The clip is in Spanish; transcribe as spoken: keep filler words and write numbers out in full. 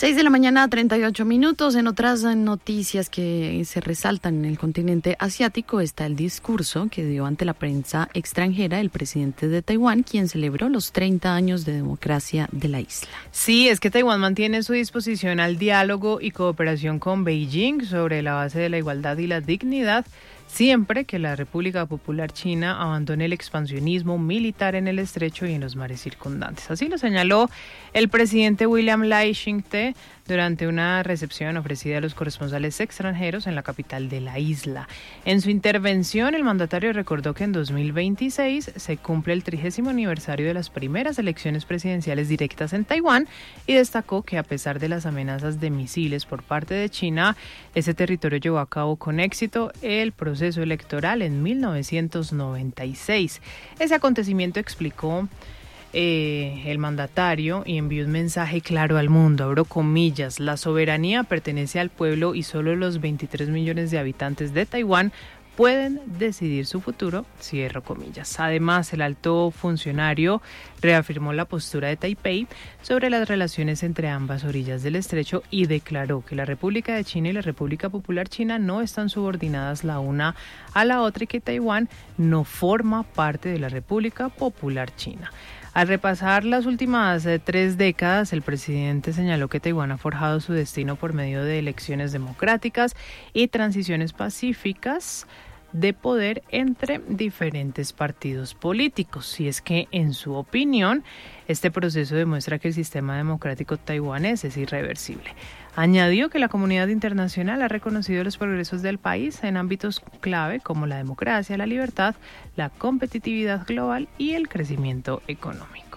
Seis de la mañana, treinta y ocho minutos. En otras noticias que se resaltan en el continente asiático está el discurso que dio ante la prensa extranjera el presidente de Taiwán, quien celebró los treinta años de democracia de la isla. Sí, es que Taiwán mantiene su disposición al diálogo y cooperación con Beijing sobre la base de la igualdad y la dignidad, siempre que la República Popular China abandone el expansionismo militar en el estrecho y en los mares circundantes. Así lo señaló el presidente William Lai Ching-te durante una recepción ofrecida a los corresponsales extranjeros en la capital de la isla. En su intervención, el mandatario recordó que en dos mil veintiséis se cumple el trigésimo aniversario de las primeras elecciones presidenciales directas en Taiwán y destacó que a pesar de las amenazas de misiles por parte de China, ese territorio llevó a cabo con éxito el proceso electoral en mil novecientos noventa y seis. Ese acontecimiento, explicó Eh, el mandatario, y envió un mensaje claro al mundo, abro comillas: la soberanía pertenece al pueblo y solo los veintitrés millones de habitantes de Taiwán pueden decidir su futuro, cierro comillas. Además, el alto funcionario reafirmó la postura de Taipei sobre las relaciones entre ambas orillas del estrecho y declaró que la República de China y la República Popular China no están subordinadas la una a la otra y que Taiwán no forma parte de la República Popular China. Al repasar las últimas eh, tres décadas, el presidente señaló que Taiwán ha forjado su destino por medio de elecciones democráticas y transiciones pacíficas de poder entre diferentes partidos políticos. Y es que, en su opinión, este proceso demuestra que el sistema democrático taiwanés es irreversible. Añadió que la comunidad internacional ha reconocido los progresos del país en ámbitos clave como la democracia, la libertad, la competitividad global y el crecimiento económico.